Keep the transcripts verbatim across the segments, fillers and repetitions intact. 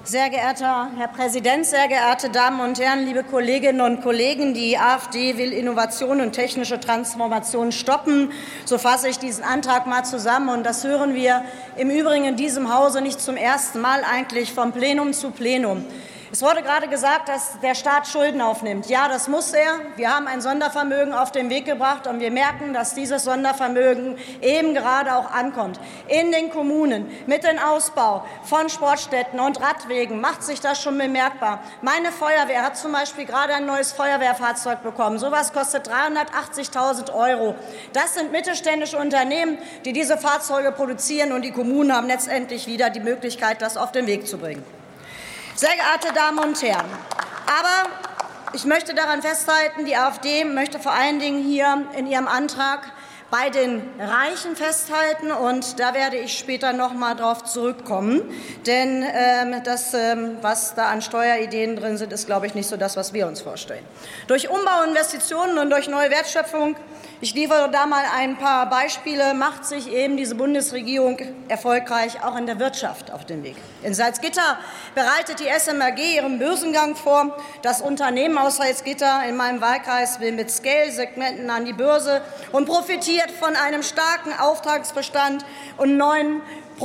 Sehr geehrter Herr Präsident, sehr geehrte Damen und Herren, liebe Kolleginnen und Kollegen! Die AfD will Innovation und technische Transformation stoppen. So fasse ich diesen Antrag mal zusammen. Und das hören wir im Übrigen in diesem Hause nicht zum ersten Mal, eigentlich vom Plenum zu Plenum. Es wurde gerade gesagt, dass der Staat Schulden aufnimmt. Ja, das muss er. Wir haben ein Sondervermögen auf den Weg gebracht, und wir merken, dass dieses Sondervermögen eben gerade auch ankommt. In den Kommunen mit dem Ausbau von Sportstätten und Radwegen macht sich das schon bemerkbar. Meine Feuerwehr hat zum Beispiel gerade ein neues Feuerwehrfahrzeug bekommen. So etwas kostet dreihundertachtzigtausend Euro. Das sind mittelständische Unternehmen, die diese Fahrzeuge produzieren, und die Kommunen haben letztendlich wieder die Möglichkeit, das auf den Weg zu bringen. Sehr geehrte Damen und Herren, aber ich möchte daran festhalten, die AfD möchte vor allen Dingen hier in ihrem Antrag bei den Reichen festhalten, und da werde ich später noch mal darauf zurückkommen. Denn ähm, das, ähm, was da an Steuerideen drin sind, ist, glaube ich, nicht so das, was wir uns vorstellen. Durch Umbau, Investitionen und durch neue Wertschöpfung, ich liefere da mal ein paar Beispiele, macht sich eben diese Bundesregierung erfolgreich auch in der Wirtschaft auf den Weg. In Salzgitter bereitet die S M R G ihren Börsengang vor. Das Unternehmen aus Salzgitter in meinem Wahlkreis will mit Scale-Segmenten an die Börse und profitiert von einem starken Auftragsbestand und neuen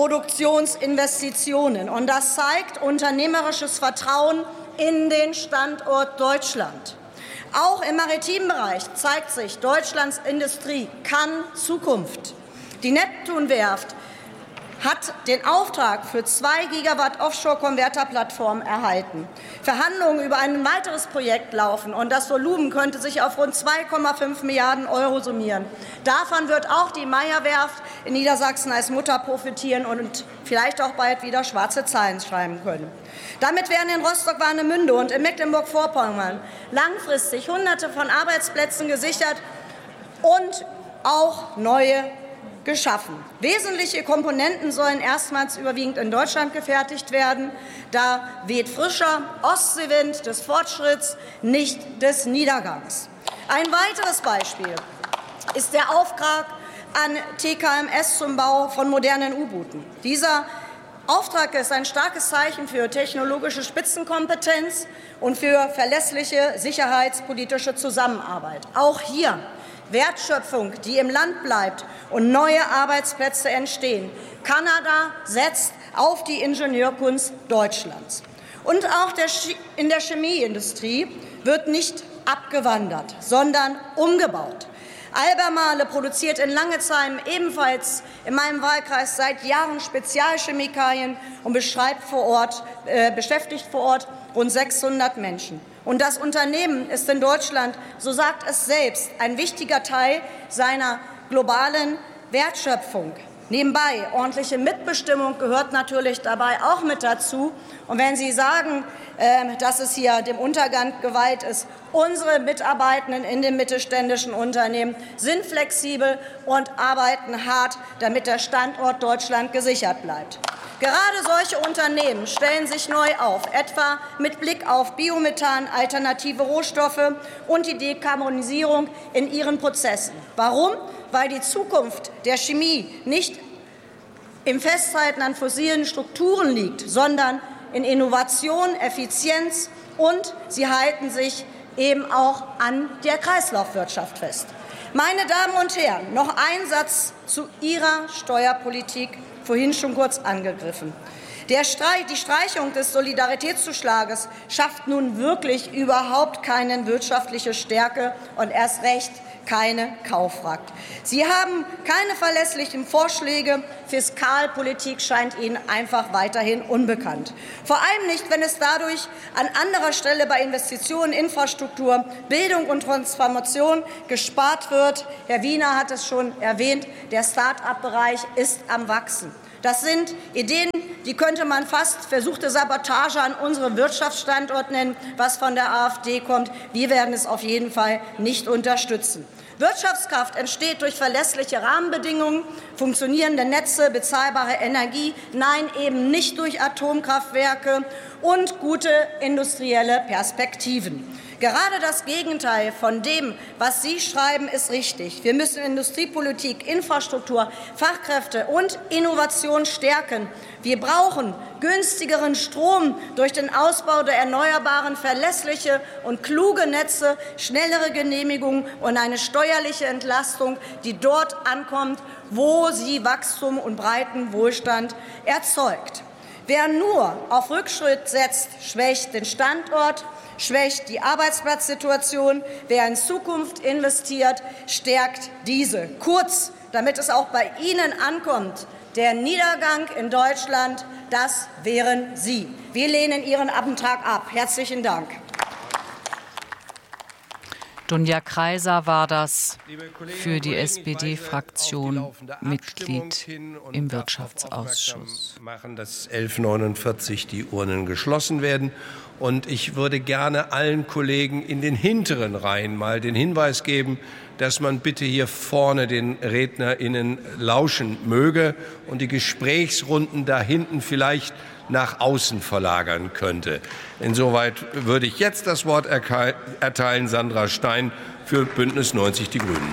Produktionsinvestitionen. Und das zeigt unternehmerisches Vertrauen in den Standort Deutschland. Auch im maritimen Bereich zeigt sich, Deutschlands Industrie kann Zukunft. Die Neptun-Werft hat den Auftrag für zwei Gigawatt Offshore-Konverterplattformen erhalten. Verhandlungen über ein weiteres Projekt laufen, und das Volumen könnte sich auf rund zwei Komma fünf Milliarden Euro summieren. Davon wird auch die Meyer-Werft in Niedersachsen als Mutter profitieren und vielleicht auch bald wieder schwarze Zahlen schreiben können. Damit werden in Rostock-Warnemünde und in Mecklenburg-Vorpommern langfristig Hunderte von Arbeitsplätzen gesichert und auch neue geschaffen. Wesentliche Komponenten sollen erstmals überwiegend in Deutschland gefertigt werden. Da weht frischer Ostseewind des Fortschritts, nicht des Niedergangs. Ein weiteres Beispiel ist der Auftrag an T K M S zum Bau von modernen U-Booten. Dieser Auftrag ist ein starkes Zeichen für technologische Spitzenkompetenz und für verlässliche sicherheitspolitische Zusammenarbeit. Auch hier Wertschöpfung, die im Land bleibt und neue Arbeitsplätze entstehen. Kanada setzt auf die Ingenieurkunst Deutschlands. Und auch der in der Chemieindustrie wird nicht abgewandert, sondern umgebaut. Albemarle produziert in Langezheim ebenfalls in meinem Wahlkreis seit Jahren Spezialchemikalien und beschreibt vor Ort, äh, beschäftigt vor Ort rund sechshundert Menschen. Und das Unternehmen ist in Deutschland, so sagt es selbst, ein wichtiger Teil seiner globalen Wertschöpfung. Nebenbei, ordentliche Mitbestimmung gehört natürlich dabei auch mit dazu. Und wenn Sie sagen, äh, dass es hier dem Untergang geweiht ist, unsere Mitarbeitenden in den mittelständischen Unternehmen sind flexibel und arbeiten hart, damit der Standort Deutschland gesichert bleibt. Gerade solche Unternehmen stellen sich neu auf, etwa mit Blick auf Biomethan, alternative Rohstoffe und die Dekarbonisierung in ihren Prozessen. Warum? Weil die Zukunft der Chemie nicht im Festhalten an fossilen Strukturen liegt, sondern in Innovation, Effizienz, und sie halten sich eben auch an der Kreislaufwirtschaft fest. Meine Damen und Herren, noch ein Satz zu Ihrer Steuerpolitik, vorhin schon kurz angegriffen. Der Streich, die Streichung des Solidaritätszuschlages schafft nun wirklich überhaupt keine wirtschaftliche Stärke und erst recht keine Kaufkraft. Sie haben keine verlässlichen Vorschläge. Fiskalpolitik scheint Ihnen einfach weiterhin unbekannt. Vor allem nicht, wenn es dadurch an anderer Stelle bei Investitionen, Infrastruktur, Bildung und Transformation gespart wird. Herr Wiener hat es schon erwähnt, der Start-up-Bereich ist am Wachsen. Das sind Ideen, die könnte man fast versuchte Sabotage an unserem Wirtschaftsstandort nennen, was von der AfD kommt. Wir werden es auf jeden Fall nicht unterstützen. Wirtschaftskraft entsteht durch verlässliche Rahmenbedingungen, funktionierende Netze, bezahlbare Energie, nein, eben nicht durch Atomkraftwerke und gute industrielle Perspektiven. Gerade das Gegenteil von dem, was Sie schreiben, ist richtig. Wir müssen Industriepolitik, Infrastruktur, Fachkräfte und Innovation stärken. Wir brauchen günstigeren Strom durch den Ausbau der Erneuerbaren, verlässliche und kluge Netze, schnellere Genehmigungen und eine steuerliche Entlastung, die dort ankommt, wo sie Wachstum und breiten Wohlstand erzeugt. Wer nur auf Rückschritt setzt, schwächt den Standort, schwächt die Arbeitsplatzsituation. Wer in Zukunft investiert, stärkt diese. Kurz, damit es auch bei Ihnen ankommt, der Niedergang in Deutschland, das wären Sie. Wir lehnen Ihren Antrag ab. Herzlichen Dank. Dunja Kreiser war das für die S P D-Fraktion Mitglied im Wirtschaftsausschuss. Machen, dass elf Uhr neunundvierzig die Urnen geschlossen werden. Und ich würde gerne allen Kollegen in den hinteren Reihen mal den Hinweis geben, dass man bitte hier vorne den RednerInnen lauschen möge und die Gesprächsrunden da hinten vielleicht nach außen verlagern könnte. Insoweit würde ich jetzt das Wort erteilen, Sandra Stein für Bündnis neunzig Die Grünen.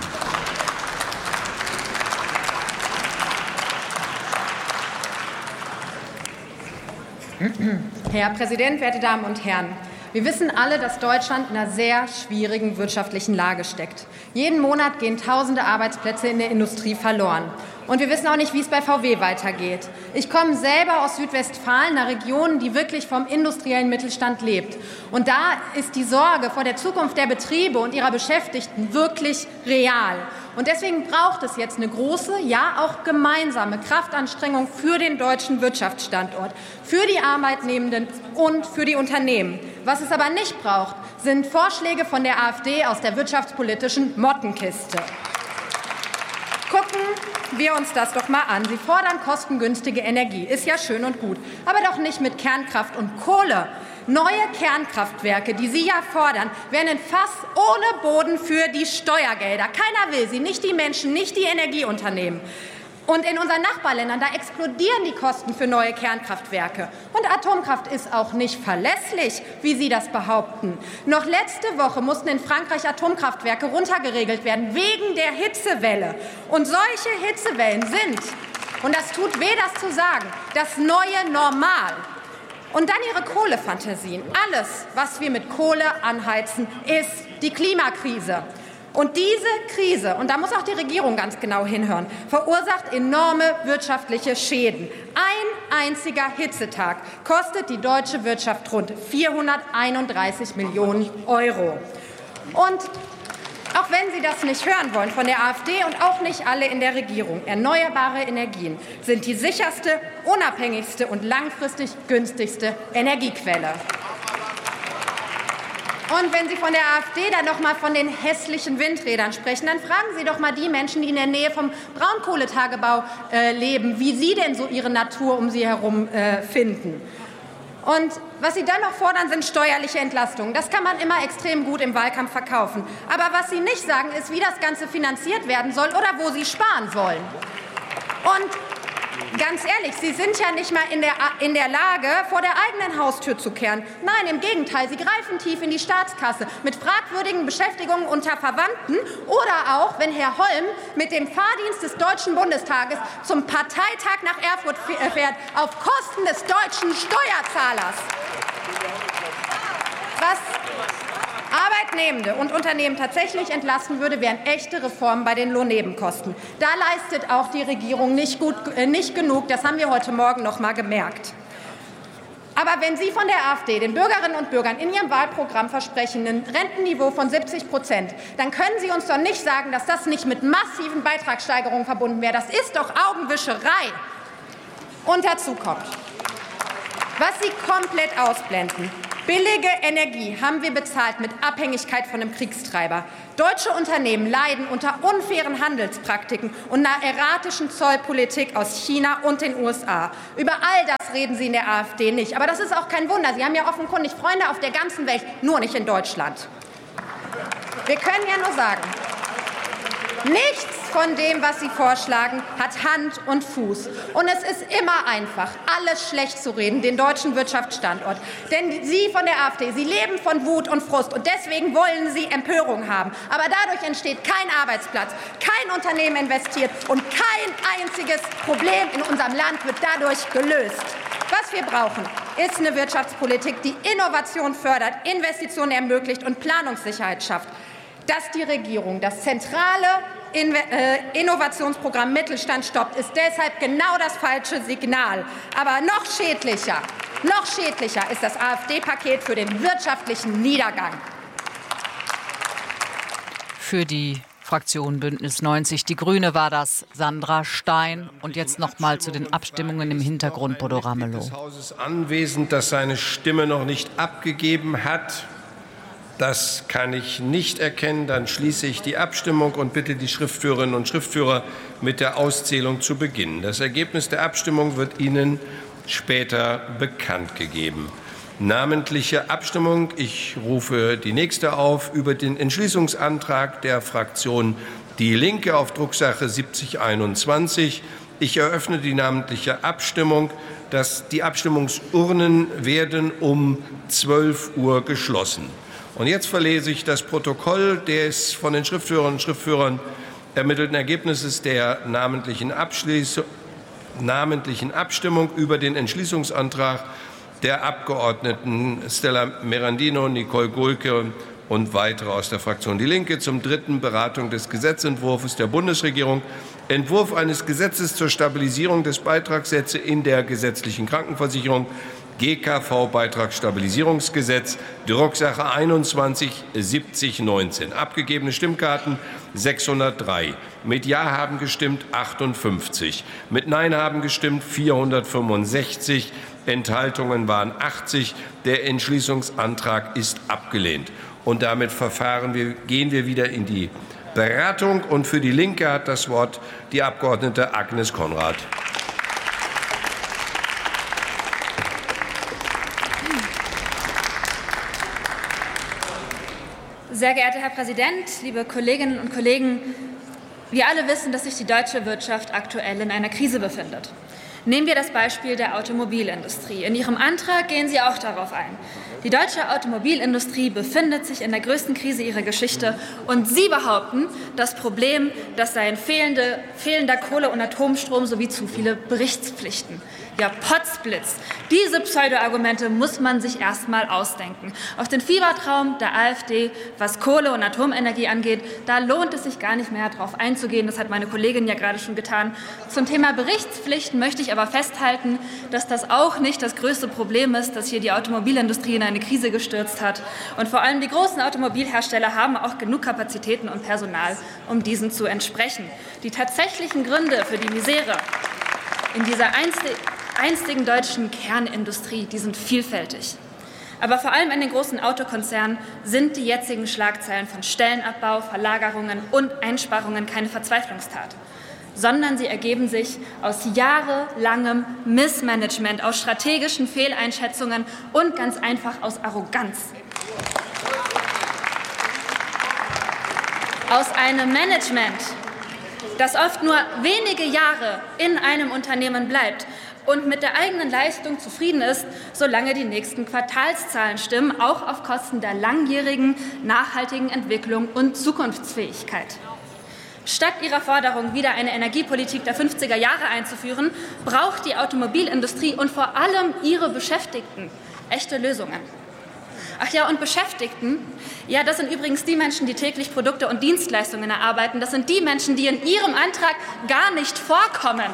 Herr Präsident, werte Damen und Herren! Wir wissen alle, dass Deutschland in einer sehr schwierigen wirtschaftlichen Lage steckt. Jeden Monat gehen tausende Arbeitsplätze in der Industrie verloren. Und wir wissen auch nicht, wie es bei V W weitergeht. Ich komme selber aus Südwestfalen, einer Region, die wirklich vom industriellen Mittelstand lebt. Und da ist die Sorge vor der Zukunft der Betriebe und ihrer Beschäftigten wirklich real. Und deswegen braucht es jetzt eine große, ja auch gemeinsame Kraftanstrengung für den deutschen Wirtschaftsstandort, für die Arbeitnehmenden und für die Unternehmen. Was es aber nicht braucht, sind Vorschläge von der AfD aus der wirtschaftspolitischen Mottenkiste. Gucken wir uns das doch mal an. Sie fordern kostengünstige Energie. Ist ja schön und gut, aber doch nicht mit Kernkraft und Kohle. Neue Kernkraftwerke, die Sie ja fordern, wären ein Fass ohne Boden für die Steuergelder. Keiner will sie, nicht die Menschen, nicht die Energieunternehmen. Und in unseren Nachbarländern, da explodieren die Kosten für neue Kernkraftwerke. Und Atomkraft ist auch nicht verlässlich, wie Sie das behaupten. Noch letzte Woche mussten in Frankreich Atomkraftwerke runtergeregelt werden, wegen der Hitzewelle. Und solche Hitzewellen sind, und das tut weh, das zu sagen, das neue Normal. Und dann Ihre Kohlefantasien. Alles, was wir mit Kohle anheizen, ist die Klimakrise. Und diese Krise, und da muss auch die Regierung ganz genau hinhören, verursacht enorme wirtschaftliche Schäden. Ein einziger Hitzetag kostet die deutsche Wirtschaft rund vierhunderteinunddreißig Millionen Euro. Und auch wenn Sie das nicht hören wollen von der AfD und auch nicht alle in der Regierung, erneuerbare Energien sind die sicherste, unabhängigste und langfristig günstigste Energiequelle. Und wenn Sie von der AfD dann noch mal von den hässlichen Windrädern sprechen, dann fragen Sie doch mal die Menschen, die in der Nähe vom Braunkohletagebau äh, leben, wie sie denn so ihre Natur um sie herum äh, finden. Und was Sie dann noch fordern, sind steuerliche Entlastungen. Das kann man immer extrem gut im Wahlkampf verkaufen. Aber was Sie nicht sagen, ist, wie das Ganze finanziert werden soll oder wo Sie sparen wollen. Und ganz ehrlich, Sie sind ja nicht mal in der, in der Lage, vor der eigenen Haustür zu kehren. Nein, im Gegenteil, Sie greifen tief in die Staatskasse mit fragwürdigen Beschäftigungen unter Verwandten oder auch, wenn Herr Holm mit dem Fahrdienst des Deutschen Bundestages zum Parteitag nach Erfurt fährt, auf Kosten des deutschen Steuerzahlers. Was Arbeitnehmende und Unternehmen tatsächlich entlasten würde, wären echte Reformen bei den Lohnnebenkosten. Da leistet auch die Regierung nicht, gut, äh, nicht genug. Das haben wir heute Morgen noch mal gemerkt. Aber wenn Sie von der AfD den Bürgerinnen und Bürgern in Ihrem Wahlprogramm versprechen, ein Rentenniveau von siebzig Prozent, dann können Sie uns doch nicht sagen, dass das nicht mit massiven Beitragssteigerungen verbunden wäre. Das ist doch Augenwischerei. Und dazu kommt, was Sie komplett ausblenden: billige Energie haben wir bezahlt mit Abhängigkeit von einem Kriegstreiber. Deutsche Unternehmen leiden unter unfairen Handelspraktiken und einer erratischen Zollpolitik aus China und den U S A. Über all das reden Sie in der AfD nicht. Aber das ist auch kein Wunder. Sie haben ja offenkundig Freunde auf der ganzen Welt, nur nicht in Deutschland. Wir können ja nur sagen, nichts von dem, was Sie vorschlagen, hat Hand und Fuß. Und es ist immer einfach, alles schlecht zu reden, den deutschen Wirtschaftsstandort. Denn Sie von der AfD, Sie leben von Wut und Frust. Und deswegen wollen Sie Empörung haben. Aber dadurch entsteht kein Arbeitsplatz, kein Unternehmen investiert und kein einziges Problem in unserem Land wird dadurch gelöst. Was wir brauchen, ist eine Wirtschaftspolitik, die Innovation fördert, Investitionen ermöglicht und Planungssicherheit schafft. Dass die Regierung das zentrale Innovationsprogramm Mittelstand stoppt, ist deshalb genau das falsche Signal. Aber noch schädlicher, noch schädlicher ist das AfD-Paket für den wirtschaftlichen Niedergang. Für die Fraktion Bündnis neunzig Die Grüne war das Sandra Stein. Und jetzt noch mal zu den Abstimmungen im Hintergrund, Bodo Ramelow. Des Hauses anwesend, das seine Stimme noch nicht abgegeben hat. Das kann ich nicht erkennen. Dann schließe ich die Abstimmung und bitte die Schriftführerinnen und Schriftführer, mit der Auszählung zu beginnen. Das Ergebnis der Abstimmung wird Ihnen später bekannt gegeben. Namentliche Abstimmung. Ich rufe die nächste auf über den Entschließungsantrag der Fraktion Die Linke auf Drucksache siebzig einundzwanzig. Ich eröffne die namentliche Abstimmung. Das, die Abstimmungsurnen werden um zwölf Uhr geschlossen. Und jetzt verlese ich das Protokoll des von den Schriftführerinnen und Schriftführern ermittelten Ergebnisses der namentlichen, namentlichen Abstimmung über den Entschließungsantrag der Abgeordneten Stella Merendino, Nicole Gulke und weitere aus der Fraktion Die Linke zum dritten Beratung des Gesetzentwurfs der Bundesregierung, Entwurf eines Gesetzes zur Stabilisierung des Beitragssätze in der gesetzlichen Krankenversicherung, G K V-Beitragsstabilisierungsgesetz, Drucksache einundzwanzig siebzig neunzehn. Abgegebene Stimmkarten sechshundertdrei. Mit Ja haben gestimmt achtundfünfzig. Mit Nein haben gestimmt vierhundertfünfundsechzig. Enthaltungen waren achtzig. Der Entschließungsantrag ist abgelehnt. Und damit verfahren wir, gehen wir wieder in die Beratung. Und für die Linke hat das Wort die Abgeordnete Agnes Konrad. Sehr geehrter Herr Präsident, liebe Kolleginnen und Kollegen! Wir alle wissen, dass sich die deutsche Wirtschaft aktuell in einer Krise befindet. Nehmen wir das Beispiel der Automobilindustrie. In Ihrem Antrag gehen Sie auch darauf ein. Die deutsche Automobilindustrie befindet sich in der größten Krise ihrer Geschichte. Und Sie behaupten, das Problem, das seien fehlende, fehlender Kohle- und Atomstrom sowie zu viele Berichtspflichten. Ja, Potzblitz. Diese Pseudo-Argumente muss man sich erst mal ausdenken. Auf den Fiebertraum der AfD, was Kohle- und Atomenergie angeht, da lohnt es sich gar nicht mehr darauf einzugehen. Das hat meine Kollegin ja gerade schon getan. Zum Thema Berichtspflichten möchte ich aber festhalten, dass das auch nicht das größte Problem ist, das hier die Automobilindustrie in eine Krise gestürzt hat. Und vor allem die großen Automobilhersteller haben auch genug Kapazitäten und Personal, um diesen zu entsprechen. Die tatsächlichen Gründe für die Misere in dieser einstigen deutschen Kernindustrie, die sind vielfältig. Aber vor allem in den großen Autokonzernen sind die jetzigen Schlagzeilen von Stellenabbau, Verlagerungen und Einsparungen keine Verzweiflungstat, sondern sie ergeben sich aus jahrelangem Missmanagement, aus strategischen Fehleinschätzungen und ganz einfach aus Arroganz. Aus einem Management, das oft nur wenige Jahre in einem Unternehmen bleibt und mit der eigenen Leistung zufrieden ist, solange die nächsten Quartalszahlen stimmen, auch auf Kosten der langjährigen, nachhaltigen Entwicklung und Zukunftsfähigkeit. Statt ihrer Forderung, wieder eine Energiepolitik der fünfziger Jahre einzuführen, braucht die Automobilindustrie und vor allem ihre Beschäftigten echte Lösungen. Ach ja, und Beschäftigten, ja, das sind übrigens die Menschen, die täglich Produkte und Dienstleistungen erarbeiten. Das sind die Menschen, die in Ihrem Antrag gar nicht vorkommen.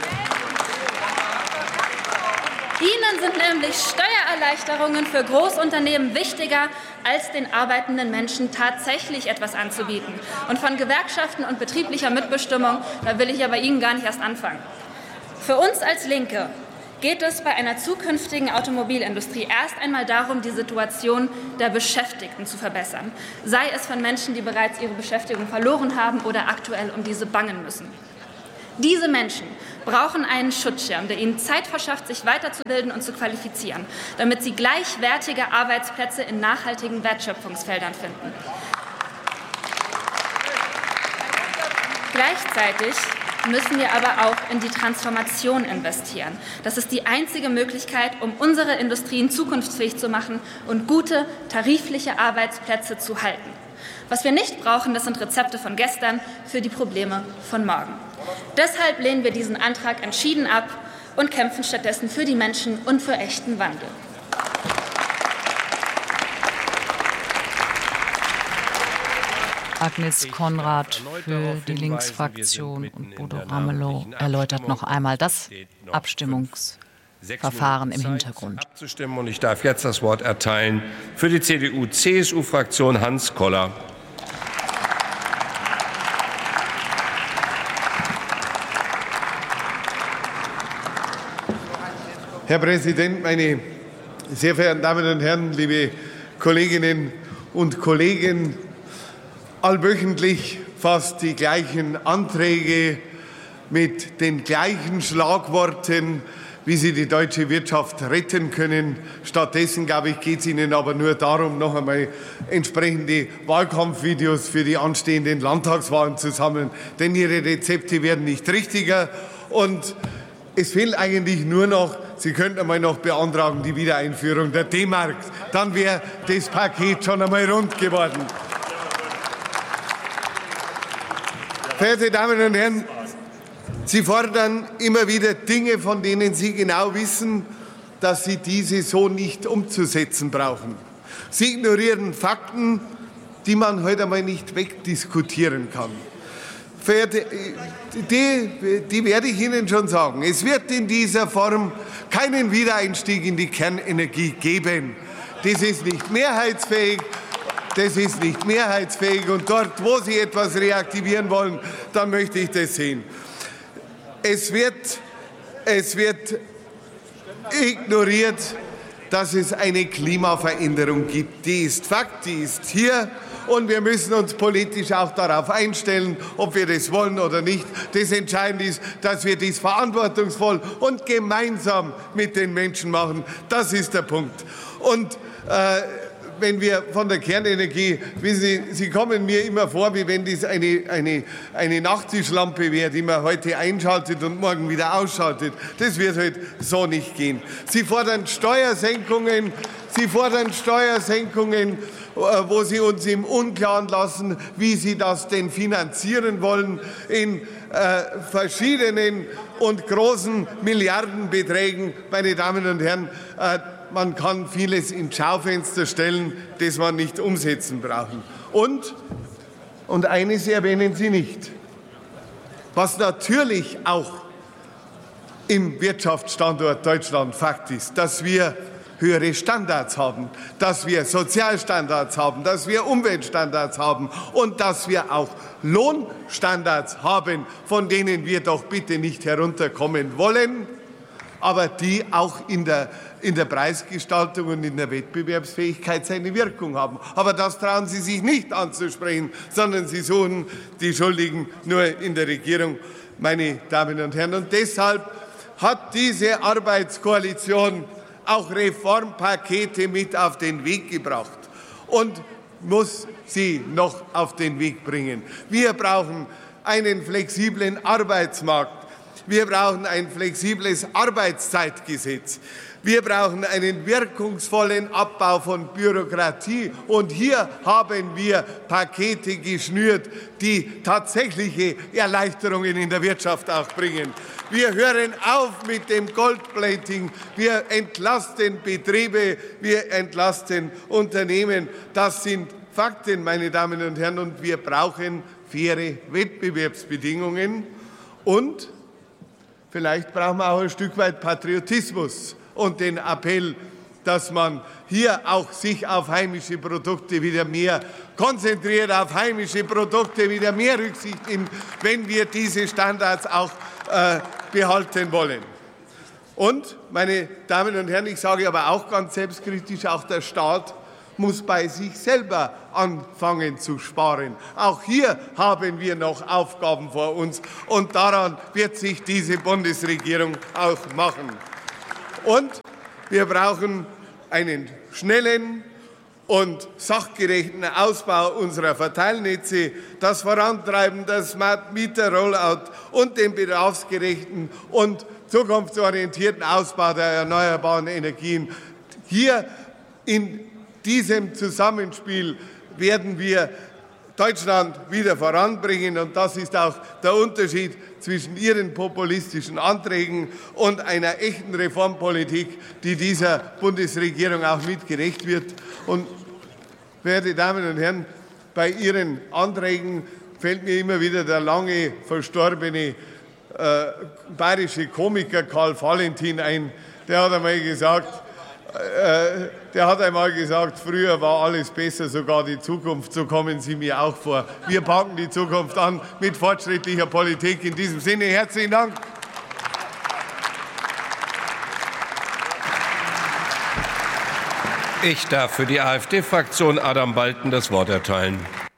Ihnen sind nämlich Steuererleichterungen für Großunternehmen wichtiger, als den arbeitenden Menschen tatsächlich etwas anzubieten. Und von Gewerkschaften und betrieblicher Mitbestimmung, da will ich ja bei Ihnen gar nicht erst anfangen. Für uns als Linke geht es bei einer zukünftigen Automobilindustrie erst einmal darum, die Situation der Beschäftigten zu verbessern, sei es von Menschen, die bereits ihre Beschäftigung verloren haben oder aktuell um diese bangen müssen. Diese Menschen brauchen einen Schutzschirm, der ihnen Zeit verschafft, sich weiterzubilden und zu qualifizieren, damit sie gleichwertige Arbeitsplätze in nachhaltigen Wertschöpfungsfeldern finden. Gleichzeitig müssen wir aber auch in die Transformation investieren. Das ist die einzige Möglichkeit, um unsere Industrien zukunftsfähig zu machen und gute tarifliche Arbeitsplätze zu halten. Was wir nicht brauchen, das sind Rezepte von gestern für die Probleme von morgen. Deshalb lehnen wir diesen Antrag entschieden ab und kämpfen stattdessen für die Menschen und für echten Wandel. Agnes Konrad für die Linksfraktion und Bodo Ramelow erläutert noch einmal das Abstimmungsverfahren im Hintergrund. Abzustimmen, und ich darf jetzt das Wort erteilen für die C D U C S U-Fraktion Hans Koller. Herr Präsident, meine sehr verehrten Damen und Herren, liebe Kolleginnen und Kollegen! Allwöchentlich fast die gleichen Anträge mit den gleichen Schlagworten, wie sie die deutsche Wirtschaft retten können. Stattdessen, glaube ich, geht es Ihnen aber nur darum, noch einmal entsprechende Wahlkampfvideos für die anstehenden Landtagswahlen zu sammeln. Denn Ihre Rezepte werden nicht richtiger. Und es fehlt eigentlich nur noch, Sie könnten einmal noch beantragen, die Wiedereinführung der D-Mark. Dann wäre das Paket schon einmal rund geworden. Verehrte Damen und Herren, Sie fordern immer wieder Dinge, von denen Sie genau wissen, dass Sie diese so nicht umzusetzen brauchen. Sie ignorieren Fakten, die man heute einmal nicht wegdiskutieren kann. Verehrte, die, die werde ich Ihnen schon sagen. Es wird in dieser Form keinen Wiedereinstieg in die Kernenergie geben. Das ist nicht mehrheitsfähig. Das ist nicht mehrheitsfähig, und dort, wo Sie etwas reaktivieren wollen, dann möchte ich das sehen. Es wird, es wird ignoriert, dass es eine Klimaveränderung gibt. Die ist Fakt, die ist hier, und wir müssen uns politisch auch darauf einstellen, ob wir das wollen oder nicht. Das Entscheidende ist, dass wir dies verantwortungsvoll und gemeinsam mit den Menschen machen. Das ist der Punkt. Und äh, wenn wir von der Kernenergie, wissen Sie, Sie kommen mir immer vor, wie wenn das eine, eine, eine Nachttischlampe wäre, die man heute einschaltet und morgen wieder ausschaltet. Das wird halt so nicht gehen. Sie fordern Steuersenkungen, Sie fordern Steuersenkungen, wo Sie uns im Unklaren lassen, wie Sie das denn finanzieren wollen, in äh, verschiedenen und großen Milliardenbeträgen. Meine Damen und Herren, äh, man kann vieles ins Schaufenster stellen, das man nicht umsetzen brauchen. Und, und eines erwähnen Sie nicht, was natürlich auch im Wirtschaftsstandort Deutschland Fakt ist, dass wir höhere Standards haben, dass wir Sozialstandards haben, dass wir Umweltstandards haben und dass wir auch Lohnstandards haben, von denen wir doch bitte nicht herunterkommen wollen, aber die auch in der, in der Preisgestaltung und in der Wettbewerbsfähigkeit seine Wirkung haben. Aber das trauen Sie sich nicht anzusprechen, sondern Sie suchen die Schuldigen nur in der Regierung, meine Damen und Herren. Und deshalb hat diese Arbeitskoalition auch Reformpakete mit auf den Weg gebracht und muss sie noch auf den Weg bringen. Wir brauchen einen flexiblen Arbeitsmarkt. Wir brauchen ein flexibles Arbeitszeitgesetz. Wir brauchen einen wirkungsvollen Abbau von Bürokratie. Und hier haben wir Pakete geschnürt, die tatsächliche Erleichterungen in der Wirtschaft auch bringen. Wir hören auf mit dem Goldplating. Wir entlasten Betriebe, wir entlasten Unternehmen. Das sind Fakten, meine Damen und Herren. Und wir brauchen faire Wettbewerbsbedingungen. Und vielleicht brauchen wir auch ein Stück weit Patriotismus und den Appell, dass man hier auch sich auf heimische Produkte wieder mehr konzentriert, auf heimische Produkte wieder mehr Rücksicht nimmt, wenn wir diese Standards auch äh, behalten wollen. Und, meine Damen und Herren, ich sage aber auch ganz selbstkritisch, auch der Staat muss bei sich selber anfangen zu sparen. Auch hier haben wir noch Aufgaben vor uns, und daran wird sich diese Bundesregierung auch machen. Und wir brauchen einen schnellen und sachgerechten Ausbau unserer Verteilnetze, das Vorantreiben der Smart Meter Rollout und den bedarfsgerechten und zukunftsorientierten Ausbau der erneuerbaren Energien. Hier in diesem Zusammenspiel werden wir Deutschland wieder voranbringen. Und das ist auch der Unterschied zwischen Ihren populistischen Anträgen und einer echten Reformpolitik, die dieser Bundesregierung auch mitgerecht wird. Und, werte Damen und Herren, bei Ihren Anträgen fällt mir immer wieder der lange verstorbene äh, bayerische Komiker Karl Valentin ein. Der hat einmal gesagt, äh, der hat einmal gesagt, früher war alles besser, sogar die Zukunft. So kommen Sie mir auch vor. Wir packen die Zukunft an mit fortschrittlicher Politik. In diesem Sinne herzlichen Dank. Ich darf für die AfD-Fraktion Adam Balten das Wort erteilen.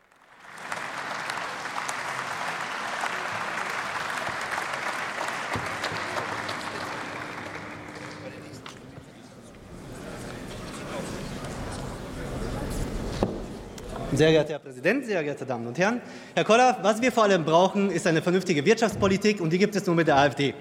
Sehr geehrter Herr Präsident, sehr geehrte Damen und Herren! Herr Koller, was wir vor allem brauchen, ist eine vernünftige Wirtschaftspolitik, und die gibt es nur mit der AfD.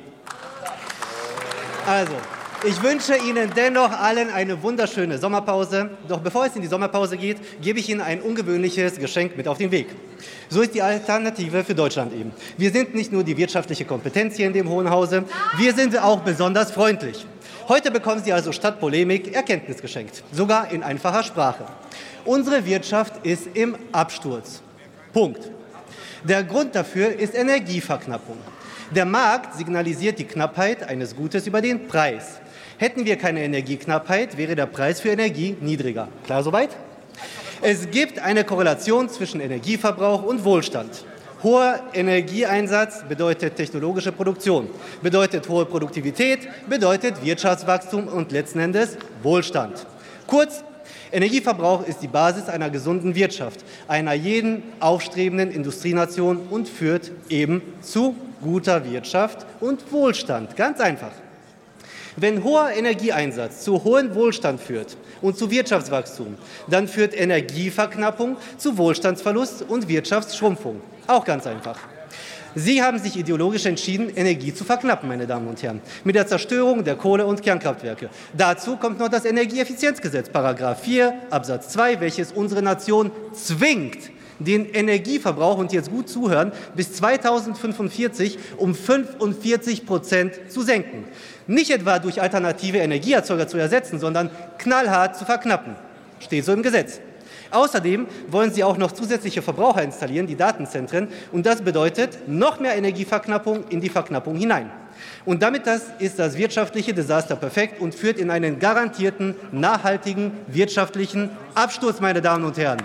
Also, ich wünsche Ihnen dennoch allen eine wunderschöne Sommerpause. Doch bevor es in die Sommerpause geht, gebe ich Ihnen ein ungewöhnliches Geschenk mit auf den Weg. So ist die Alternative für Deutschland eben. Wir sind nicht nur die wirtschaftliche Kompetenz hier in dem Hohen Hause, wir sind auch besonders freundlich. Heute bekommen Sie also statt Polemik Erkenntnis geschenkt, sogar in einfacher Sprache. Unsere Wirtschaft ist im Absturz. Punkt. Der Grund dafür ist Energieverknappung. Der Markt signalisiert die Knappheit eines Gutes über den Preis. Hätten wir keine Energieknappheit, wäre der Preis für Energie niedriger. Klar soweit? Es gibt eine Korrelation zwischen Energieverbrauch und Wohlstand. Hoher Energieeinsatz bedeutet technologische Produktion, bedeutet hohe Produktivität, bedeutet Wirtschaftswachstum und letzten Endes Wohlstand. Kurz, Energieverbrauch ist die Basis einer gesunden Wirtschaft, einer jeden aufstrebenden Industrienation und führt eben zu guter Wirtschaft und Wohlstand. Ganz einfach. Wenn hoher Energieeinsatz zu hohem Wohlstand führt und zu Wirtschaftswachstum, dann führt Energieverknappung zu Wohlstandsverlust und Wirtschaftsschrumpfung. Auch ganz einfach. Sie haben sich ideologisch entschieden, Energie zu verknappen, meine Damen und Herren, mit der Zerstörung der Kohle- und Kernkraftwerke. Dazu kommt noch das Energieeffizienzgesetz, Paragraph vier Absatz zwei, welches unsere Nation zwingt, den Energieverbrauch, und jetzt gut zuhören, bis zweitausendfünfundvierzig um fünfundvierzig Prozent zu senken. Nicht etwa durch alternative Energieerzeuger zu ersetzen, sondern knallhart zu verknappen. Steht so im Gesetz. Außerdem wollen Sie auch noch zusätzliche Verbraucher installieren, die Datenzentren, und das bedeutet noch mehr Energieverknappung in die Verknappung hinein. Und damit das ist das wirtschaftliche Desaster perfekt und führt in einen garantierten, nachhaltigen wirtschaftlichen Absturz, meine Damen und Herren.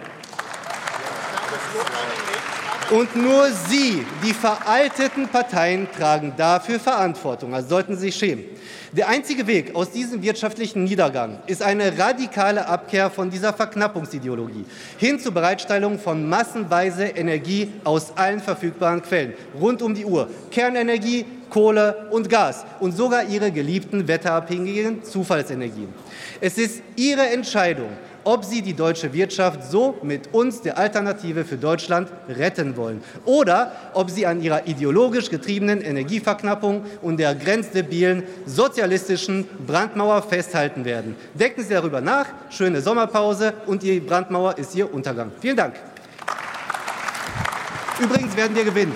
Und nur Sie, die veralteten Parteien, tragen dafür Verantwortung, also sollten Sie sich schämen. Der einzige Weg aus diesem wirtschaftlichen Niedergang ist eine radikale Abkehr von dieser Verknappungsideologie hin zur Bereitstellung von massenweise Energie aus allen verfügbaren Quellen, rund um die Uhr, Kernenergie, Kohle und Gas und sogar Ihre geliebten wetterabhängigen Zufallsenergien. Es ist Ihre Entscheidung, ob Sie die deutsche Wirtschaft so mit uns, der Alternative für Deutschland, retten wollen oder ob Sie an Ihrer ideologisch getriebenen Energieverknappung und der grenzdebilen sozialistischen Brandmauer festhalten werden. Denken Sie darüber nach. Schöne Sommerpause, und die Brandmauer ist Ihr Untergang. Vielen Dank. Übrigens werden wir gewinnen.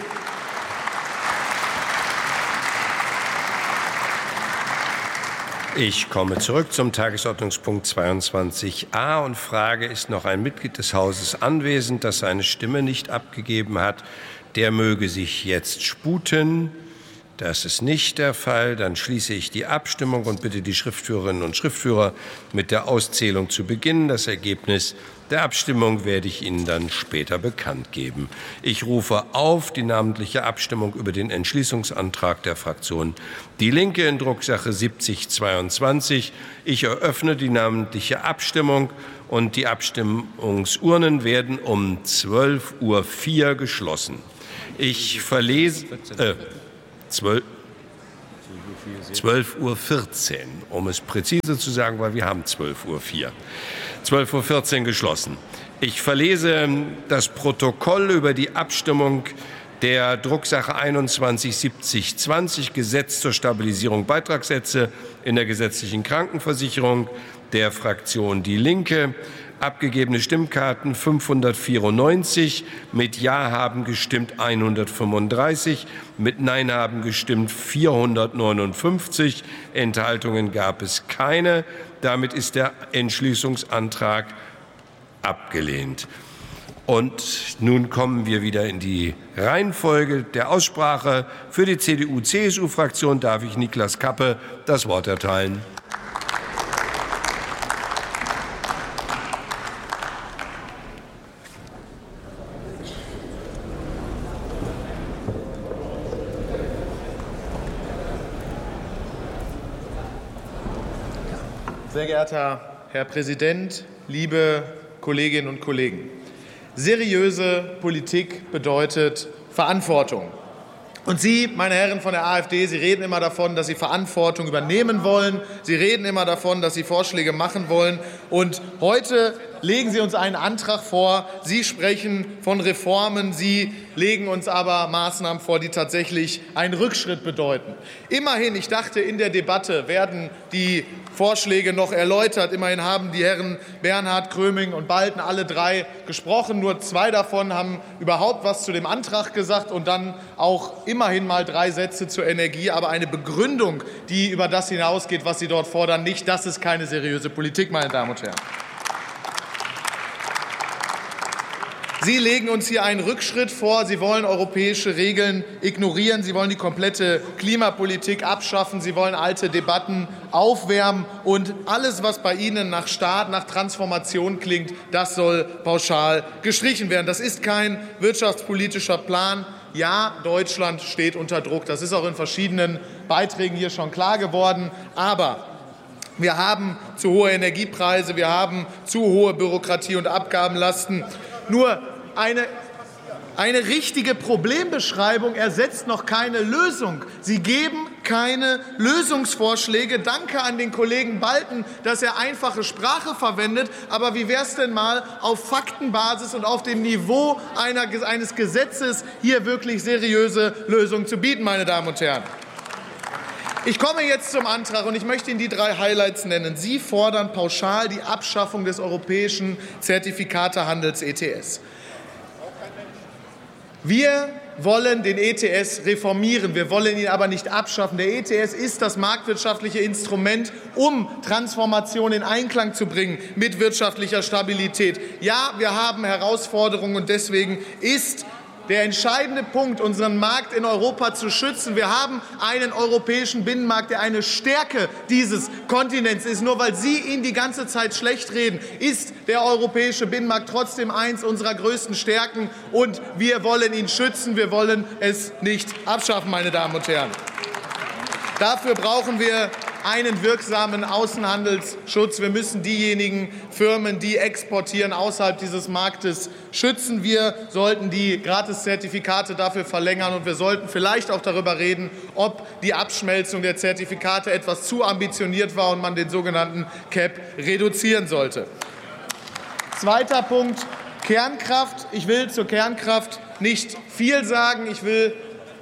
Ich komme zurück zum Tagesordnungspunkt zweiundzwanzig a und frage, ist noch ein Mitglied des Hauses anwesend, das seine Stimme nicht abgegeben hat? Der möge sich jetzt sputen. Das ist nicht der Fall. Dann schließe ich die Abstimmung und bitte die Schriftführerinnen und Schriftführer, mit der Auszählung zu beginnen. Das Ergebnis der Abstimmung werde ich Ihnen dann später bekannt geben. Ich rufe auf die namentliche Abstimmung über den Entschließungsantrag der Fraktion Die Linke in Drucksache siebzig zweiundzwanzig. Ich eröffne die namentliche Abstimmung, und die Abstimmungsurnen werden um zwölf Uhr vier geschlossen. Ich verlese... Äh, zwölf zwölf Uhr vierzehn, um es präzise zu sagen, weil wir haben zwölf Uhr vier. zwölf Uhr vierzehn geschlossen. Ich verlese das Protokoll über die Abstimmung der Drucksache einundzwanzig siebzig zwanzig, Gesetz zur Stabilisierung Beitragssätze in der gesetzlichen Krankenversicherung der Fraktion Die Linke. Abgegebene Stimmkarten fünfhundertvierundneunzig, mit Ja haben gestimmt hundertfünfunddreißig, mit Nein haben gestimmt vierhundertneunundfünfzig, Enthaltungen gab es keine. Damit ist der Entschließungsantrag abgelehnt. Und nun kommen wir wieder in die Reihenfolge der Aussprache. Für die C D U C S U-Fraktion darf ich Niklas Kappe das Wort erteilen. Sehr geehrter Herr Präsident, liebe Kolleginnen und Kollegen! Seriöse Politik bedeutet Verantwortung. Und Sie, meine Herren von der AfD, Sie reden immer davon, dass Sie Verantwortung übernehmen wollen. Sie reden immer davon, dass Sie Vorschläge machen wollen. Und heute legen Sie uns einen Antrag vor. Sie sprechen von Reformen. Sie legen uns aber Maßnahmen vor, die tatsächlich einen Rückschritt bedeuten. Immerhin, ich dachte, in der Debatte werden die Vorschläge noch erläutert. Immerhin haben die Herren Bernhard, Gröming und Balten alle drei gesprochen. Nur zwei davon haben überhaupt was zu dem Antrag gesagt und dann auch immerhin mal drei Sätze zur Energie. Aber eine Begründung, die über das hinausgeht, was Sie dort fordern, nicht. Das ist keine seriöse Politik, meine Damen und Herren. Sie legen uns hier einen Rückschritt vor. Sie wollen europäische Regeln ignorieren. Sie wollen die komplette Klimapolitik abschaffen. Sie wollen alte Debatten aufwärmen. Und alles, was bei Ihnen nach Staat, nach Transformation klingt, das soll pauschal gestrichen werden. Das ist kein wirtschaftspolitischer Plan. Ja, Deutschland steht unter Druck. Das ist auch in verschiedenen Beiträgen hier schon klar geworden. Aber wir haben zu hohe Energiepreise. Wir haben zu hohe Bürokratie und Abgabenlasten. Nur eine, eine richtige Problembeschreibung ersetzt noch keine Lösung. Sie geben keine Lösungsvorschläge. Danke an den Kollegen Balten, dass er einfache Sprache verwendet. Aber wie wäre es denn mal, auf Faktenbasis und auf dem Niveau einer, eines Gesetzes hier wirklich seriöse Lösungen zu bieten, meine Damen und Herren? Ich komme jetzt zum Antrag und ich möchte Ihnen die drei Highlights nennen. Sie fordern pauschal die Abschaffung des europäischen Zertifikatehandels E T S. Wir wollen den E T S reformieren, wir wollen ihn aber nicht abschaffen. Der E T S ist das marktwirtschaftliche Instrument, um Transformation in Einklang zu bringen mit wirtschaftlicher Stabilität. Ja, wir haben Herausforderungen und deswegen ist der entscheidende Punkt, unseren Markt in Europa zu schützen. Wir haben einen europäischen Binnenmarkt, der eine Stärke dieses Kontinents ist. Nur weil Sie ihn die ganze Zeit schlecht reden, ist der europäische Binnenmarkt trotzdem eins unserer größten Stärken. Und wir wollen ihn schützen. Wir wollen es nicht abschaffen, meine Damen und Herren. Dafür brauchen wir einen wirksamen Außenhandelsschutz. Wir müssen diejenigen Firmen, die exportieren, außerhalb dieses Marktes schützen. Wir sollten die Gratiszertifikate dafür verlängern und wir sollten vielleicht auch darüber reden, ob die Abschmelzung der Zertifikate etwas zu ambitioniert war und man den sogenannten Cap reduzieren sollte. Zweiter Punkt, Kernkraft. Ich will zur Kernkraft nicht viel sagen. Ich will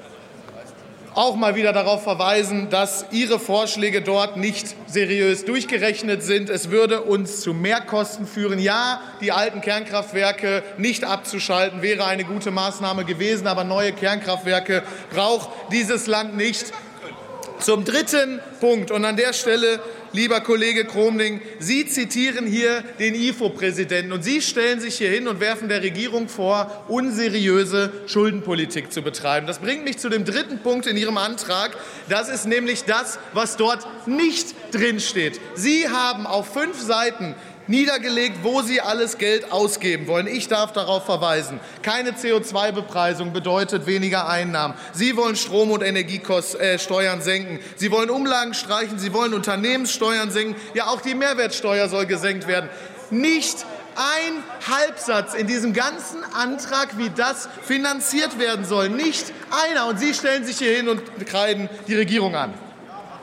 auch mal wieder darauf verweisen, dass Ihre Vorschläge dort nicht seriös durchgerechnet sind. Es würde uns zu Mehrkosten führen. Ja, die alten Kernkraftwerke nicht abzuschalten, wäre eine gute Maßnahme gewesen, aber neue Kernkraftwerke braucht dieses Land nicht. Zum dritten Punkt, und an der Stelle, lieber Kollege Gröming, Sie zitieren hier den I F O-Präsidenten und Sie stellen sich hier hin und werfen der Regierung vor, unseriöse Schuldenpolitik zu betreiben. Das bringt mich zu dem dritten Punkt in Ihrem Antrag. Das ist nämlich das, was dort nicht drinsteht. Sie haben auf fünf Seiten niedergelegt, wo Sie alles Geld ausgeben wollen. Ich darf darauf verweisen. Keine C O zwei Bepreisung bedeutet weniger Einnahmen. Sie wollen Strom- und Energiesteuern senken. Sie wollen Umlagen streichen. Sie wollen Unternehmenssteuern senken. Ja, auch die Mehrwertsteuer soll gesenkt werden. Nicht ein Halbsatz in diesem ganzen Antrag, wie das finanziert werden soll. Nicht einer. Und Sie stellen sich hier hin und kreiden die Regierung an.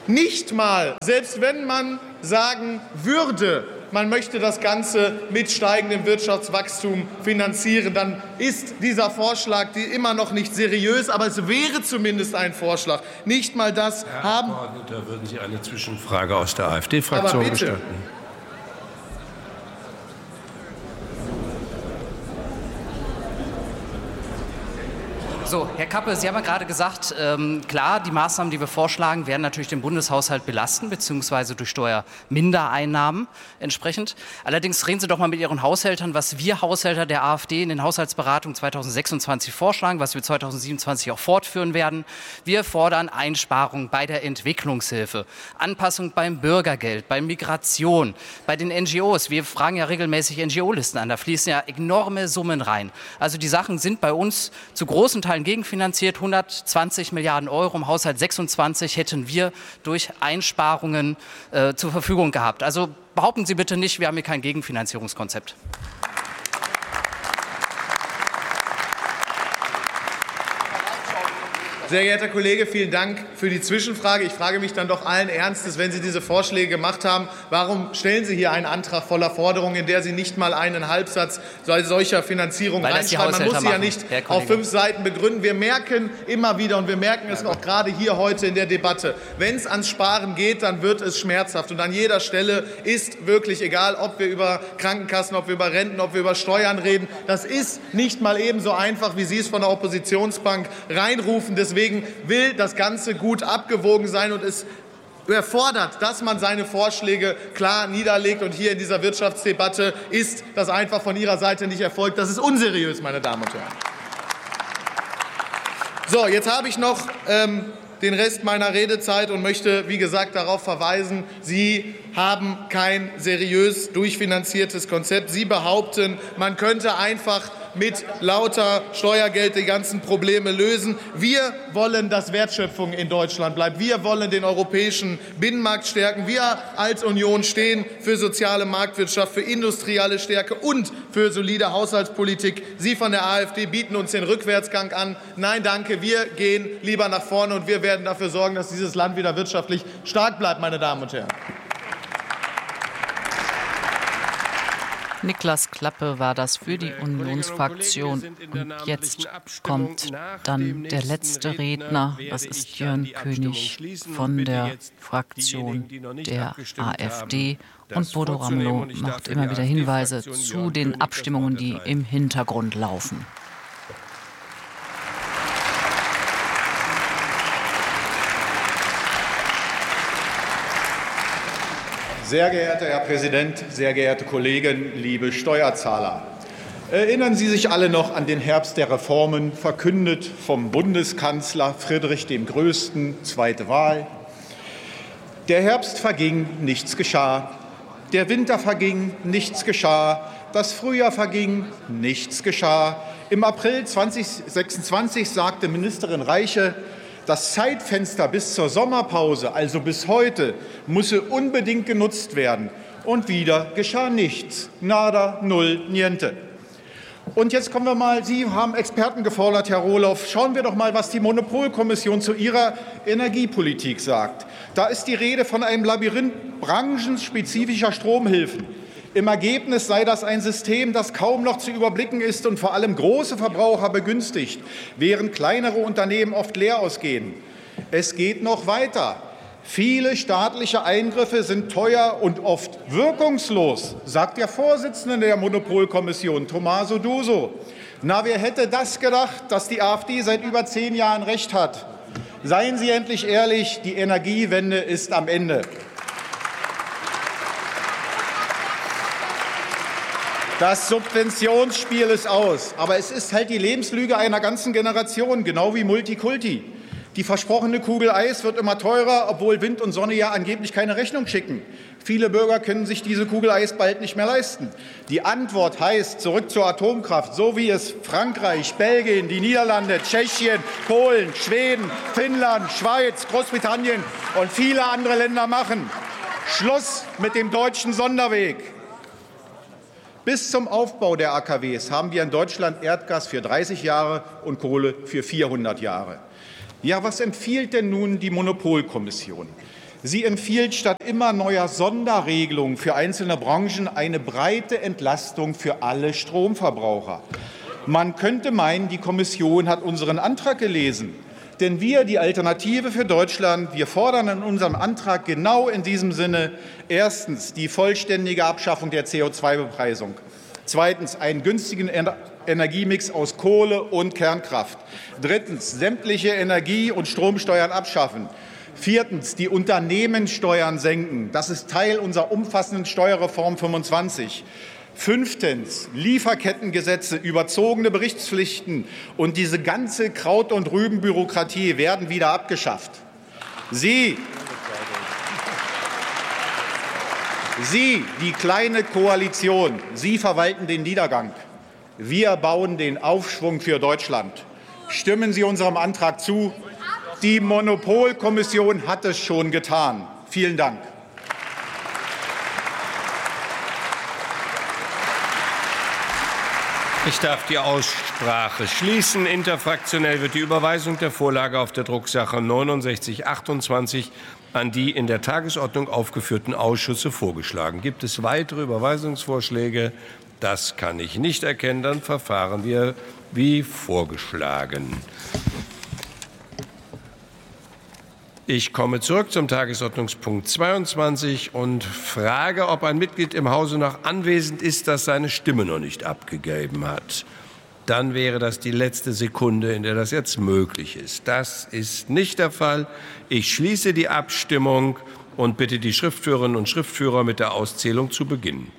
Nicht mal, selbst wenn man sagen würde, man möchte das Ganze mit steigendem Wirtschaftswachstum finanzieren, dann ist dieser Vorschlag immer noch nicht seriös, aber es wäre zumindest ein Vorschlag. Nicht mal das Herr haben... Herr Abgeordneter, würden Sie eine Zwischenfrage aus der AfD-Fraktion gestatten? So, Herr Kappe, Sie haben ja gerade gesagt, ähm, klar, die Maßnahmen, die wir vorschlagen, werden natürlich den Bundeshaushalt belasten, beziehungsweise durch Steuermindereinnahmen entsprechend. Allerdings reden Sie doch mal mit Ihren Haushältern, was wir Haushälter der AfD in den Haushaltsberatungen zweitausendsechsundzwanzig vorschlagen, was wir zweitausendsiebenundzwanzig auch fortführen werden. Wir fordern Einsparungen bei der Entwicklungshilfe, Anpassung beim Bürgergeld, bei Migration, bei den N G Os. Wir fragen ja regelmäßig N G O-Listen an, da fließen ja enorme Summen rein. Also die Sachen sind bei uns zu großen Teilen gegenfinanziert. hundertzwanzig Milliarden Euro im Haushalt sechsundzwanzig hätten wir durch Einsparungen äh, zur Verfügung gehabt. Also behaupten Sie bitte nicht, wir haben hier kein Gegenfinanzierungskonzept. Sehr geehrter Kollege, vielen Dank für die Zwischenfrage. Ich frage mich dann doch allen Ernstes, wenn Sie diese Vorschläge gemacht haben, warum stellen Sie hier einen Antrag voller Forderungen, in der Sie nicht mal einen Halbsatz solcher Finanzierung reinschreiben? Man muss sie ja nicht auf fünf Seiten begründen. Wir merken immer wieder, und wir merken es auch gerade hier heute in der Debatte, wenn es ans Sparen geht, dann wird es schmerzhaft. Und an jeder Stelle ist wirklich egal, ob wir über Krankenkassen, ob wir über Renten, ob wir über Steuern reden. Das ist nicht mal ebenso einfach, wie Sie es von der Oppositionsbank reinrufen. Deswegen Deswegen will das Ganze gut abgewogen sein, und es erfordert, dass man seine Vorschläge klar niederlegt. Und hier in dieser Wirtschaftsdebatte ist das einfach von Ihrer Seite nicht erfolgt. Das ist unseriös, meine Damen und Herren. So, jetzt habe ich noch ähm, den Rest meiner Redezeit und möchte, wie gesagt, darauf verweisen, Sie haben kein seriös durchfinanziertes Konzept. Sie behaupten, man könnte einfach mit lauter Steuergeld die ganzen Probleme lösen. Wir wollen, dass Wertschöpfung in Deutschland bleibt. Wir wollen den europäischen Binnenmarkt stärken. Wir als Union stehen für soziale Marktwirtschaft, für industrielle Stärke und für solide Haushaltspolitik. Sie von der AfD bieten uns den Rückwärtsgang an. Nein, danke, wir gehen lieber nach vorne, und wir werden dafür sorgen, dass dieses Land wieder wirtschaftlich stark bleibt, meine Damen und Herren. Niklas Klappe war das für die Unionsfraktion. Und jetzt kommt dann der letzte Redner. Das ist Jörn König von der Fraktion der AfD. Und Bodo Ramelow macht immer wieder Hinweise zu den Abstimmungen, die im Hintergrund laufen. Sehr geehrter Herr Präsident, sehr geehrte Kollegen, liebe Steuerzahler! Erinnern Sie sich alle noch an den Herbst der Reformen, verkündet vom Bundeskanzler Friedrich dem Größten, zweite Wahl? Der Herbst verging, nichts geschah. Der Winter verging, nichts geschah. Das Frühjahr verging, nichts geschah. Im April zweitausendsechsundzwanzig sagte Ministerin Reiche, das Zeitfenster bis zur Sommerpause, also bis heute, müsse unbedingt genutzt werden. Und wieder geschah nichts. Nada, null, niente. Und jetzt kommen wir mal, Sie haben Experten gefordert, Herr Rohloff. Schauen wir doch mal, was die Monopolkommission zu ihrer Energiepolitik sagt. Da ist die Rede von einem Labyrinth branchenspezifischer Stromhilfen. Im Ergebnis sei das ein System, das kaum noch zu überblicken ist und vor allem große Verbraucher begünstigt, während kleinere Unternehmen oft leer ausgehen. Es geht noch weiter. Viele staatliche Eingriffe sind teuer und oft wirkungslos, sagt der Vorsitzende der Monopolkommission, Tommaso Duso. Na, wer hätte das gedacht, dass die AfD seit über zehn Jahren recht hat? Seien Sie endlich ehrlich, die Energiewende ist am Ende. Das Subventionsspiel ist aus. Aber es ist halt die Lebenslüge einer ganzen Generation, genau wie Multikulti. Die versprochene Kugel Eis wird immer teurer, obwohl Wind und Sonne ja angeblich keine Rechnung schicken. Viele Bürger können sich diese Kugel Eis bald nicht mehr leisten. Die Antwort heißt zurück zur Atomkraft, so wie es Frankreich, Belgien, die Niederlande, Tschechien, Polen, Schweden, Finnland, Schweiz, Großbritannien und viele andere Länder machen. Schluss mit dem deutschen Sonderweg. Bis zum Aufbau der A K Ws haben wir in Deutschland Erdgas für dreißig Jahre und Kohle für vierhundert Jahre. Ja, was empfiehlt denn nun die Monopolkommission? Sie empfiehlt statt immer neuer Sonderregelungen für einzelne Branchen eine breite Entlastung für alle Stromverbraucher. Man könnte meinen, die Kommission hat unseren Antrag gelesen. Denn wir, die Alternative für Deutschland, wir fordern in unserem Antrag genau in diesem Sinne erstens die vollständige Abschaffung der C O zwei Bepreisung, zweitens einen günstigen Energiemix aus Kohle und Kernkraft, drittens sämtliche Energie- und Stromsteuern abschaffen, viertens die Unternehmenssteuern senken. Das ist Teil unserer umfassenden Steuerreform fünfundzwanzig. Fünftens, Lieferkettengesetze, überzogene Berichtspflichten und diese ganze Kraut- und Rübenbürokratie werden wieder abgeschafft. Sie, Sie, die kleine Koalition, Sie verwalten den Niedergang. Wir bauen den Aufschwung für Deutschland. Stimmen Sie unserem Antrag zu. Die Monopolkommission hat es schon getan. Vielen Dank. Ich darf die Aussprache schließen. Interfraktionell wird die Überweisung der Vorlage auf der Drucksache neunundsechzig achtundzwanzig an die in der Tagesordnung aufgeführten Ausschüsse vorgeschlagen. Gibt es weitere Überweisungsvorschläge? Das kann ich nicht erkennen. Dann verfahren wir wie vorgeschlagen. Ich komme zurück zum Tagesordnungspunkt zweiundzwanzig und frage, ob ein Mitglied im Hause noch anwesend ist, das seine Stimme noch nicht abgegeben hat. Dann wäre das die letzte Sekunde, in der das jetzt möglich ist. Das ist nicht der Fall. Ich schließe die Abstimmung und bitte die Schriftführerinnen und Schriftführer mit der Auszählung zu beginnen.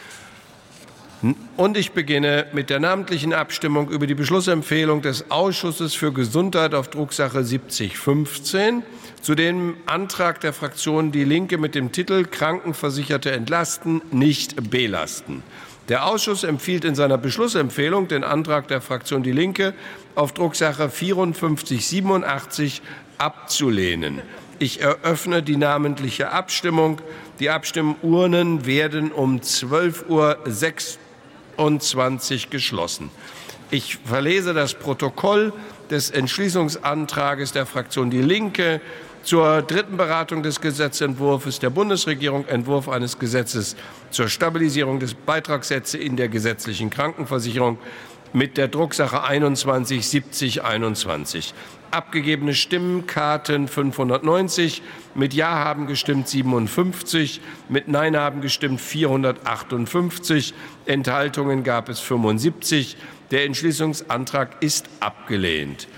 Und ich beginne mit der namentlichen Abstimmung über die Beschlussempfehlung des Ausschusses für Gesundheit auf Drucksache siebzig fünfzehn zu dem Antrag der Fraktion Die Linke mit dem Titel Krankenversicherte entlasten, nicht belasten. Der Ausschuss empfiehlt in seiner Beschlussempfehlung den Antrag der Fraktion Die Linke auf Drucksache vierundfünfzig siebenundachtzig abzulehnen. Ich eröffne die namentliche Abstimmung. Die Abstimmurnen werden um zwölf Uhr sechsundzwanzig geschlossen. Ich verlese das Protokoll des Entschließungsantrages der Fraktion Die Linke zur dritten Beratung des Gesetzentwurfs der Bundesregierung, Entwurf eines Gesetzes zur Stabilisierung des Beitragssätze in der gesetzlichen Krankenversicherung mit der Drucksache einundzwanzig siebzig einundzwanzig. Abgegebene Stimmkarten fünfhundertneunzig, mit Ja haben gestimmt siebenundfünfzig, mit Nein haben gestimmt vierhundertachtundfünfzig, Enthaltungen gab es fünfundsiebzig. Der Entschließungsantrag ist abgelehnt.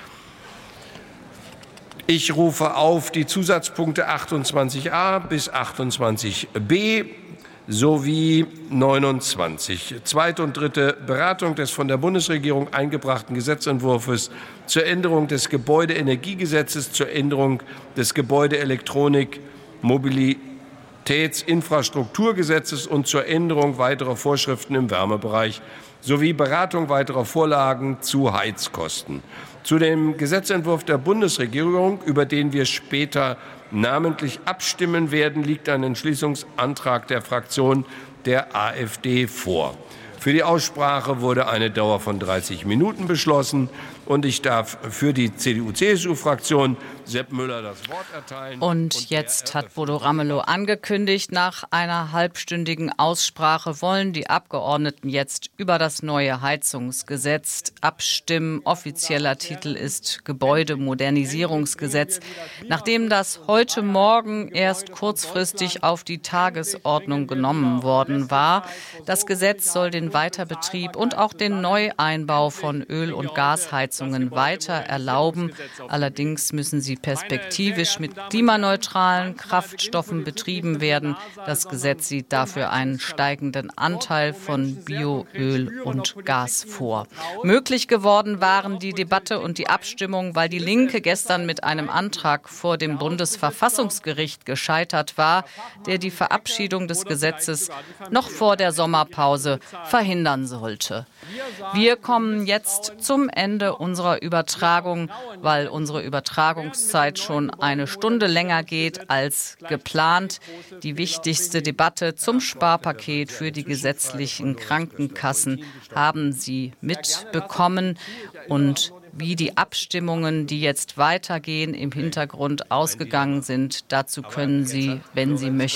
Ich rufe auf die Zusatzpunkte achtundzwanzig a bis achtundzwanzig b sowie neunundzwanzig. Zweite und dritte Beratung des von der Bundesregierung eingebrachten Gesetzentwurfs zur Änderung des Gebäudeenergiegesetzes, zur Änderung des Gebäudeelektronik-Mobilitätsinfrastrukturgesetzes und zur Änderung weiterer Vorschriften im Wärmebereich sowie Beratung weiterer Vorlagen zu Heizkosten. Zu dem Gesetzentwurf der Bundesregierung, über den wir später namentlich abstimmen werden, liegt ein Entschließungsantrag der Fraktion der AfD vor. Für die Aussprache wurde eine Dauer von dreißig Minuten beschlossen. Und ich darf für die C D U C S U-Fraktion Sepp Müller das Wort erteilen. Und, und jetzt hat Bodo Ramelow angekündigt, nach einer halbstündigen Aussprache wollen die Abgeordneten jetzt über das neue Heizungsgesetz abstimmen. Offizieller Titel ist Gebäudemodernisierungsgesetz. Nachdem das heute Morgen erst kurzfristig auf die Tagesordnung genommen worden war, das Gesetz soll den Weiterbetrieb und auch den Neueinbau von Öl- und Gasheizungen weiter erlauben. Allerdings müssen sie perspektivisch mit klimaneutralen Kraftstoffen betrieben werden. Das Gesetz sieht dafür einen steigenden Anteil von Bioöl und Gas vor. Möglich geworden waren die Debatte und die Abstimmung, weil die Linke gestern mit einem Antrag vor dem Bundesverfassungsgericht gescheitert war, der die Verabschiedung des Gesetzes noch vor der Sommerpause verhindern sollte. Wir kommen jetzt zum Ende unserer Übertragung, weil unsere Übertragungszeit schon eine Stunde länger geht als geplant. Die wichtigste Debatte zum Sparpaket für die gesetzlichen Krankenkassen haben Sie mitbekommen und Wie die Abstimmungen, die jetzt weitergehen, im Hintergrund ausgegangen sind, dazu können Sie, wenn Sie möchten,